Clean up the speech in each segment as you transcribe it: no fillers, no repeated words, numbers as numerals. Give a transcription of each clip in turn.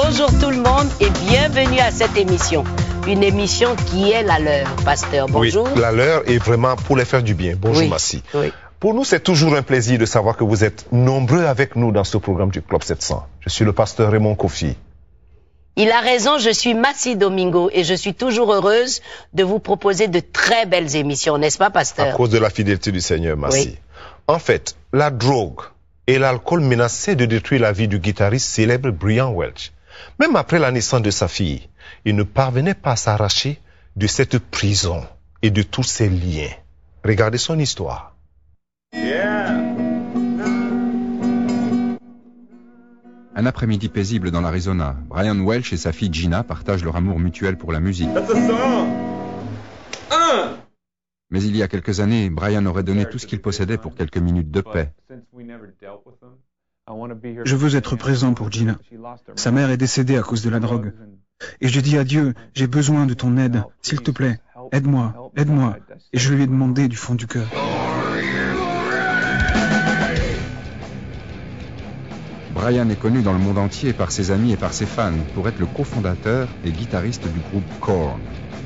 Bonjour tout le monde et bienvenue à cette émission. Une émission qui est la leur, pasteur. Bonjour. Oui, la leur est vraiment pour les faire du bien. Bonjour, oui, Massi. Oui. Pour nous, c'est toujours un plaisir de savoir que vous êtes nombreux avec nous dans ce programme du Club 700. Je suis le pasteur Raymond Kofi. Il a raison, je suis Massi Domingo et je suis toujours heureuse de vous proposer de très belles émissions, n'est-ce pas, pasteur? À cause de la fidélité du Seigneur, Massi. Oui. En fait, la drogue et l'alcool menaçaient de détruire la vie du guitariste célèbre Brian Welch. Même après la naissance de sa fille, il ne parvenait pas à s'arracher de cette prison et de tous ses liens. Regardez son histoire. Un après-midi paisible dans l'Arizona, Brian Welch et sa fille Gina partagent leur amour mutuel pour la musique. Mais il y a quelques années, Brian aurait donné tout ce qu'il possédait pour quelques minutes de paix. Je veux être présent pour Gina. Sa mère est décédée à cause de la drogue. Et je dis à Dieu, j'ai besoin de ton aide. S'il te plaît, aide-moi, aide-moi. Et je lui ai demandé du fond du cœur. Brian est connu dans le monde entier par ses amis et par ses fans pour être le cofondateur et guitariste du groupe Korn.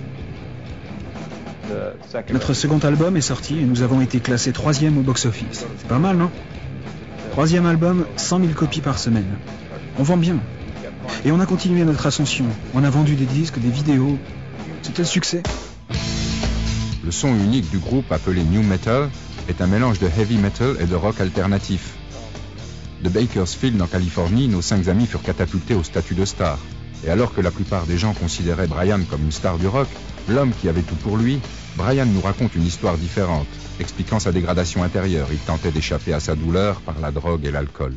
Notre second album est sorti et nous avons été classés 3e au box-office. C'est pas mal, non? 3e album, 100 000 copies par semaine. On vend bien. Et on a continué notre ascension. On a vendu des disques, des vidéos. C'était le succès. Le son unique du groupe, appelé New Metal, est un mélange de heavy metal et de rock alternatif. De Bakersfield, en Californie, nos 5 amis furent catapultés au statut de star. Et alors que la plupart des gens considéraient Brian comme une star du rock, l'homme qui avait tout pour lui, Brian nous raconte une histoire différente, expliquant sa dégradation intérieure. Il tentait d'échapper à sa douleur par la drogue et l'alcool.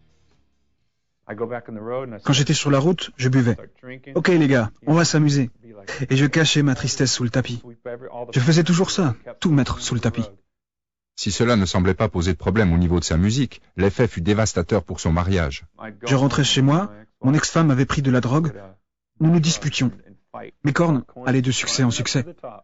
Quand j'étais sur la route, je buvais. Ok les gars, on va s'amuser. Et je cachais ma tristesse sous le tapis. Je faisais toujours ça, tout mettre sous le tapis. Si cela ne semblait pas poser de problème au niveau de sa musique, l'effet fut dévastateur pour son mariage. Je rentrais chez moi, mon ex-femme avait pris de la drogue, nous nous disputions. Mes cornes allaient de succès en succès.